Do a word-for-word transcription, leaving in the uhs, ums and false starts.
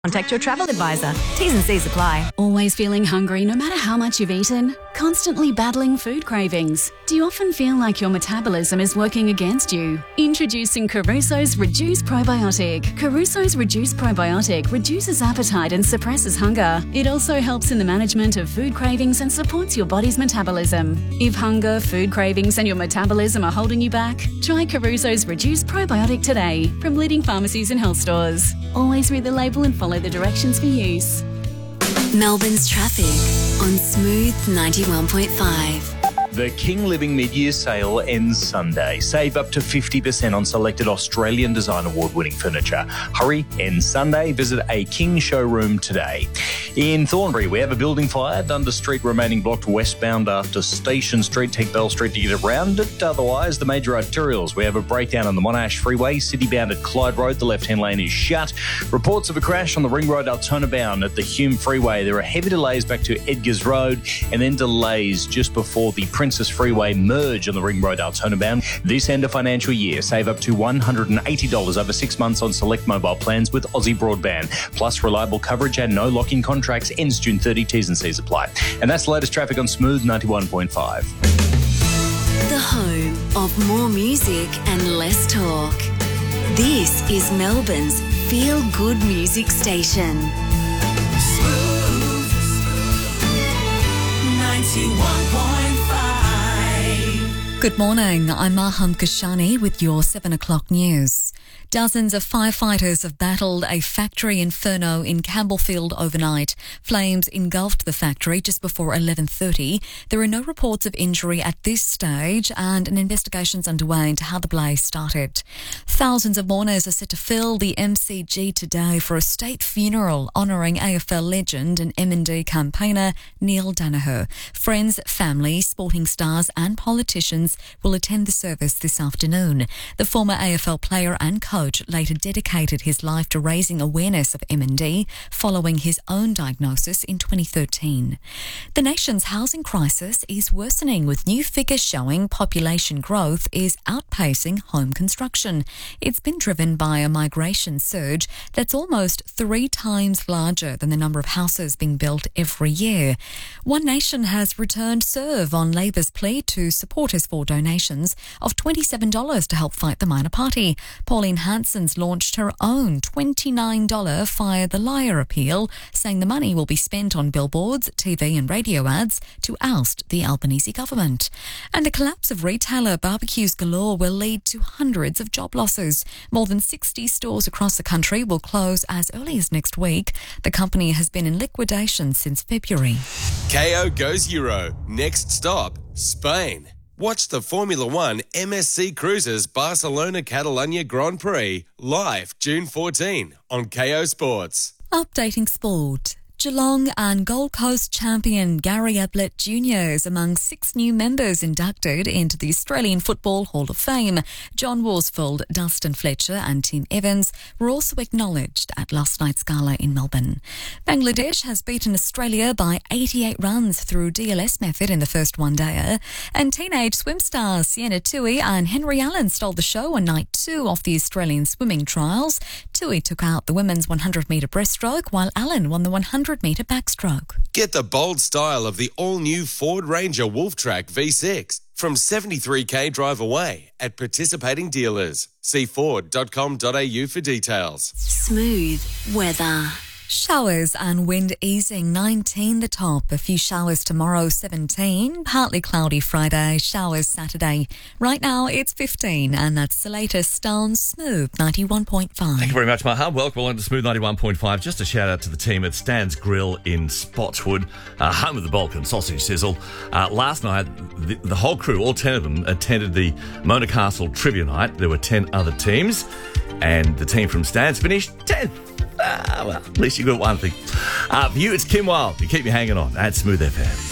Contact your travel advisor. T's and C's apply. Always feeling hungry no matter how much you've eaten? Constantly battling food cravings? Do you often feel like your metabolism is working against you? Introducing Caruso's Reduce Probiotic. Caruso's Reduce Probiotic reduces appetite and suppresses hunger. It also helps in the management of food cravings and supports your body's metabolism. If hunger, food cravings and your metabolism are holding you back, try Caruso's Reduce Probiotic today from leading pharmacies and health stores. Always read the label and follow the directions for use. Melbourne's traffic on Smooth ninety-one point five. The King Living mid-year sale ends Sunday. Save up to fifty percent on selected Australian Design Award-winning furniture. Hurry, ends Sunday. Visit a King showroom today. In Thornbury, we have a building fire. Dundas Street remaining blocked westbound after Station Street. Take Bell Street to get around it. Otherwise, the major arterials. We have a breakdown on the Monash Freeway. City-bound at Clyde Road. The left-hand lane is shut. Reports of a crash on the Ring Road Altona-bound at the Hume Freeway. There are heavy delays back to Edgars Road and then delays just before the Princess Freeway merge on the Ring Road Altona bound. This end of financial year, save up to one hundred eighty dollars over six months on select mobile plans with Aussie Broadband. Plus reliable coverage and no lock-in contracts. Ends June thirtieth. T's and C's apply. And that's the latest traffic on Smooth ninety-one point five. The home of more music and less talk. This is Melbourne's feel-good music station. Smooth ninety-one point five. Good morning, I'm Maham Kashani with your seven o'clock news. Dozens of firefighters have battled a factory inferno in Campbellfield overnight. Flames engulfed the factory just before eleven thirty. There are no reports of injury at this stage and an investigation's underway into how the blaze started. Thousands of mourners are set to fill the M C G today for a state funeral honouring A F L legend and M and D campaigner Neil Danaher. Friends, family, sporting stars and politicians will attend the service this afternoon. The former A F L player and coach later dedicated his life to raising awareness of M and D following his own diagnosis in twenty thirteen. The nation's housing crisis is worsening, with new figures showing population growth is outpacing home construction. It's been driven by a migration surge that's almost three times larger than the number of houses being built every year. One Nation has returned serve on Labor's plea to supporters for donations of twenty-seven dollars to help fight the minor party. Pauline Hanson's launched her own twenty-nine dollars Fire the Liar appeal, saying the money will be spent on billboards, T V and radio ads to oust the Albanese government. And the collapse of retailer Barbecues Galore will lead to hundreds of job losses. More than sixty stores across the country will close as early as next week. The company has been in liquidation since February. K O goes Euro. Next stop, Spain. Watch the Formula One M S C Cruises Barcelona Catalunya Grand Prix live June fourteenth on K O Sports. Updating sport. Geelong and Gold Coast champion Gary Ablett Junior is among six new members inducted into the Australian Football Hall of Fame. John Worsfold, Dustin Fletcher and Tim Evans were also acknowledged at last night's gala in Melbourne. Bangladesh has beaten Australia by eighty-eight runs through D L S method in the first one-dayer. And teenage swim stars Sienna Tui and Henry Allen stole the show on night two of the Australian swimming trials. Tui took out the women's one hundred metre breaststroke, while Allen won the one hundred metre backstroke. Get the bold style of the all-new Ford Ranger Wolftrack V six from seventy-three k drive away at participating dealers. See ford dot com dot a u for details. Smooth weather. Showers and wind easing, nineteen the top. A few showers tomorrow, seventeen. Partly cloudy Friday, showers Saturday. Right now it's fifteen, and that's the latest on Smooth ninety-one point five. Thank you very much, Maham. Welcome along to Smooth ninety-one point five. Just a shout out to the team at Stan's Grill in Spotswood, uh, home of the Balkan Sausage Sizzle. Uh, last night, the, the whole crew, all ten of them, attended the Mona Castle Trivia Night. There were ten other teams, and the team from Stan's finished tenth. Ah, well, at least you got one thing. Uh, for you, it's Kim Wilde. You keep me hanging on at Smooth F M.